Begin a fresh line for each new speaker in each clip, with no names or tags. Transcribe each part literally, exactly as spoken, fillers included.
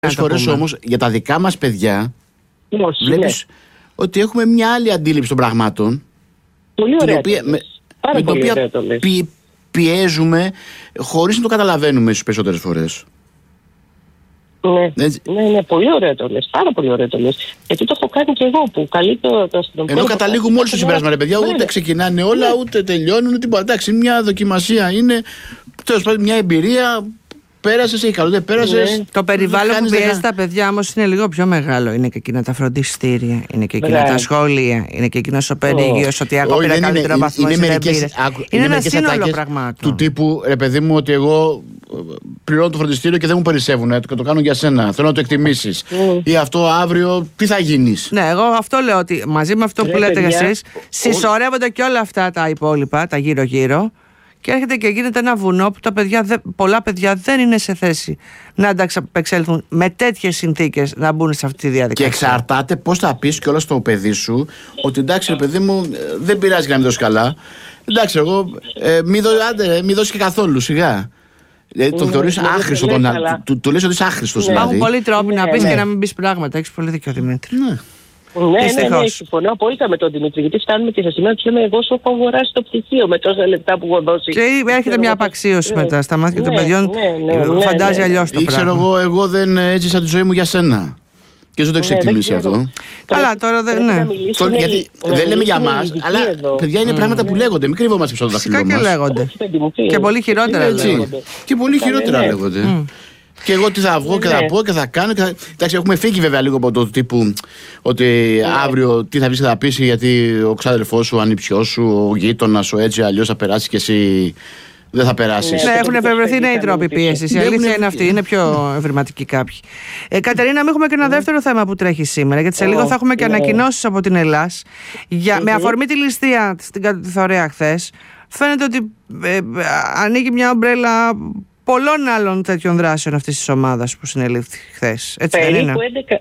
Πολλές φορές όμως για τα δικά μας παιδιά
Όχι,
βλέπεις ναι. ότι έχουμε μια άλλη αντίληψη των πραγμάτων.
Πολύ ωραία.
Οποία, με,
Πάρα
με
πολύ
την
ωραία
οποία πι, πιέζουμε χωρίς να το καταλαβαίνουμε στις περισσότερες φορές.
Ναι, ναι, ναι, πολύ ωραία το λες. Πάρα πολύ ωραία το λες. Γιατί το έχω κάνει και εγώ που καλεί το, το αστυνομικό.
Ενώ καταλήγουμε όλοι στο συμπέρασμα, ρε παιδιά, ούτε ξεκινάνε όλα, ναι. ούτε τελειώνουν, τίποτα. Εντάξει, μια δοκιμασία είναι. Τέλος πάντων, μια εμπειρία. Πέρασες, έχει καλό, δεν πέρασες.
Ναι. Το περιβάλλον που πιέζει τα παιδιά όμως είναι λίγο πιο μεγάλο. Είναι και εκείνα τα φροντιστήρια, είναι και εκείνα τα σχόλια, είναι και εκείνο ο περίγειος ότι εγώ πήρα καλύτερο βαθμό.
Είναι ένα
σύνολο πραγμάτων.
Του τύπου, ρε παιδί μου, ότι εγώ πληρώνω το φροντιστήριο και δεν μου περισσεύουν και το κάνω για σένα. Θέλω να το εκτιμήσεις. Ή αυτό αύριο τι θα γίνεις.
Ναι, εγώ αυτό λέω ότι μαζί με αυτό που λέτε εσείς, συσσωρεύονται και όλα αυτά τα υπόλοιπα, τα γύρω-γύρω. Και έρχεται και γίνεται ένα βουνό που τα παιδιά, πολλά παιδιά δεν είναι σε θέση να ανταπεξέλθουν με τέτοιες συνθήκες να μπουν σε αυτή τη διαδικασία.
Και εξαρτάται πώς θα πεις κιόλας στο παιδί σου ότι εντάξει, ρε παιδί μου, δεν πειράζει να μην δώσει καλά. Εντάξει, εγώ ε, μην, δω, άντε, μην δώσει και καθόλου, σιγά. Δηλαδή τον θεωρείς άχρηστο, τον, του, του λες ότι είσαι άχρηστος.
Ναι.
Δηλαδή.
Υπάρχουν πολλοί τρόποι να πεις ναι. και να μην πεις πράγματα. Έχεις πολύ δίκιο, Δημήτρη.
Ναι. Ναι, ναι, ναι, συμφωνώ απόλυτα με τον Δημήτρη. Γιατί φτάνουμε και σε σημείο του λέμε: εγώ σου έχω αγοράσει το πτυχίο με τόσα λεπτά που έχω δώσει.
Και έρχεται μια απαξίωση ναι. μετά στα μάτια ναι, των παιδιών. Ναι, ναι, ναι, φαντάζει ναι, ναι. αλλιώς το
ή
πράγμα.
Ξέρω εγώ, εγώ δεν έζησα τη ζωή μου για σένα. Και δεν το έχεις εκτιμήσει αυτό.
Καλά, τώρα δεν είναι.
Γιατί δεν λέμε για μας, αλλά παιδιά είναι πράγματα που λέγονται. Μην κρυβόμαστε πίσω από το δάχτυλό μας.
Φυσικά και λέγονται. Και πολύ χειρότερα λέγονται.
Και πολύ χειρότερα λέγονται. Και εγώ τι θα βγω και θα πω και θα κάνω. Και θα... Εντάξει, έχουμε φύγει βέβαια λίγο από το τύπου ότι αύριο τι θα βγει και θα πει γιατί ο ξάδελφός σου, ο ανιψιός σου, ο γείτονας, ο έτσι αλλιώς θα περάσει και εσύ δεν θα περάσει.
Ναι, έχουν εφευρεθεί νέοι τρόποι πίεσης. Η αλήθεια είναι αυτή. Είναι πιο ευρηματικοί κάποιοι. Ε, Κατερίνα, μην έχουμε και ένα δεύτερο θέμα που τρέχει σήμερα. Γιατί σε λίγο θα έχουμε και ανακοινώσεις από την Ελλάς. Με αφορμή τη ληστεία στην Κατηθωρέα χθες, φαίνεται ότι ε, ανοίγει μια ομπρέλα πολλών άλλων τέτοιων δράσεων αυτής της ομάδας που συνελήφθη χθες. Έτσι δεν είναι?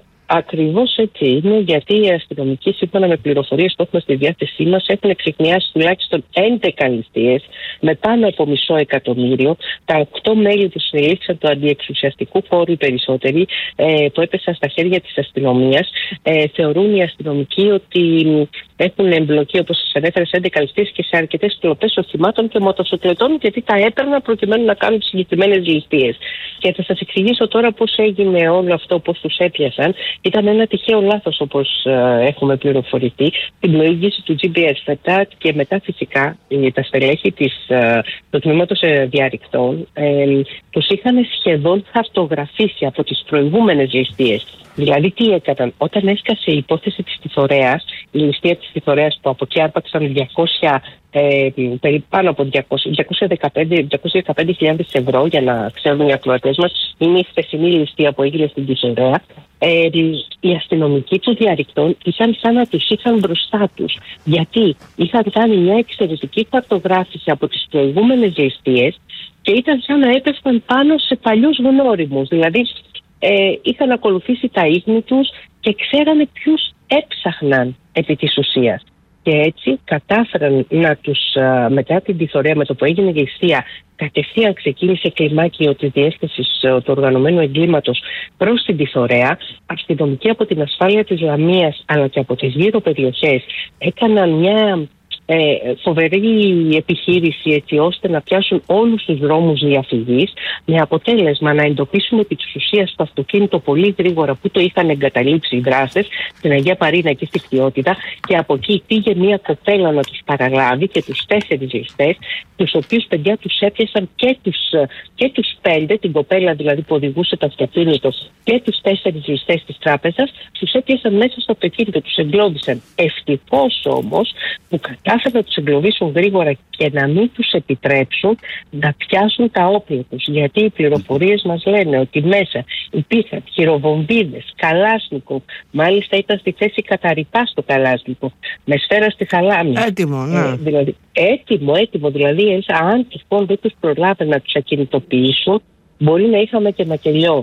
Ακριβώς έτσι είναι, γιατί οι αστυνομικοί, σύμφωνα με πληροφορίες που έχουμε στη διάθεσή μας, έχουν εξεχνιάσει τουλάχιστον έντεκα ληστείες με πάνω από μισό εκατομμύριο. Τα οκτώ μέλη που συνελήφθησαν του αντιεξουσιαστικού χώρου, οι περισσότεροι ε, που έπεσαν στα χέρια της αστυνομίας, ε, θεωρούν οι αστυνομικοί ότι έχουν εμπλοκή, όπως σας ανέφερα, σε έντεκα ληστείες και σε αρκετές κλοπές οχημάτων και μοτοσυκλετών, γιατί τα έπαιρναν προκειμένου να κάνουν τις συγκεκριμένες ληστείες. Και θα σας εξηγήσω τώρα πώς έγινε όλο αυτό, πώς τους έπιασαν. Ήταν ένα τυχαίο λάθος, όπως uh, έχουμε πληροφορηθεί, την πλοήγηση του τζι πι ες. Μετά και μετά φυσικά τα στελέχη της, uh, του τμήματος uh, διαρρηκτών uh, τους είχαν σχεδόν χαρτογραφήσει από τις προηγούμενες ληστείες. Δηλαδή τι έκαναν? Όταν έσκασε η υπόθεση της Τιθωρέας, η ληστεία της Τιθωρέας που από εκεί άρπαξαν διακόσια, ε, περίπου πάνω από διακόσιες δεκαπέντε χιλιάδες ευρώ, για να ξέρουν οι ακροατές μας, είναι η χθεσινή ληστεία που έγινε στην Τιθωρέα. Ε, οι αστυνομικοί του διαρρηκτών ήταν σαν να τους είχαν μπροστά τους. Γιατί είχαν κάνει μια εξαιρετική χαρτογράφηση από τις προηγούμενες ληστείες και ήταν σαν να έπεφταν πάνω σε παλιούς γνώριμους. Δηλαδή ε, είχαν ακολουθήσει τα ίχνη τους και ξέρανε ποιους έψαχναν επί της ουσίας. Και έτσι κατάφεραν να τους, μετά την Τιθωρέα, με το που έγινε η ληστεία, κατευθείαν ξεκίνησε κλιμάκιο της διεύθυνσης του οργανωμένου εγκλήματος προς την Τιθωρέα. Αστυνομικοί από την ασφάλεια της Λαμίας αλλά και από τις γύρω περιοχές έκαναν μια ε, φοβερή επιχείρηση, έτσι ώστε να πιάσουν όλους τους δρόμους διαφυγής, με αποτέλεσμα να εντοπίσουν επί της ουσίας το αυτοκίνητο πολύ γρήγορα που το είχαν εγκαταλείψει οι δράστες στην Αγία Παρίνα και στη Χτιότητα, και από εκεί πήγε μια κοπέλα να τους παραλάβει και τους τέσσερις ληστές, τους οποίους παιδιά τους έπιασαν και τους, και τους πέντε, την κοπέλα δηλαδή που οδηγούσε το αυτοκίνητο και τους τέσσερις ληστές της τράπεζας, τους έπιασαν μέσα στο αυτοκίνητο, τους εγκλώβησαν. Ευτυχώς όμως που κατάφεραν να τους εγκλωβίσουν γρήγορα και να μην τους επιτρέψουν να πιάσουν τα όπλα τους. Γιατί οι πληροφορίες μας λένε ότι μέσα υπήρχαν χειροβομβίδες, καλάσνικο, μάλιστα ήταν στη θέση καταρρυπά στο καλάσνικο, με σφαίρα στη σαλάμι.
Έτοιμο, ναι.
Ε, δηλαδή, έτοιμο, έτοιμο. Δηλαδή, αν τυχόν δεν τους προλάβουν να τους ακινητοποιήσουν, μπορεί να είχαμε και μακελιό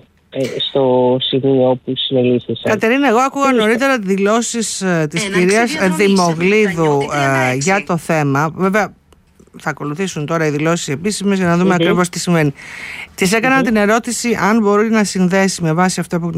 στο σημείο που συνελήφθησαν.
Κατερίνα, εγώ άκουγα νωρίτερα δηλώσεις της κυρίας Δημογλίδου για το θέμα. Βέβαια, θα ακολουθήσουν τώρα οι δηλώσεις επίσημες για να δούμε
Mm-hmm.
ακριβώς τι σημαίνει. Της έκανα mm-hmm. την ερώτηση αν μπορεί να συνδέσει με βάση αυτό που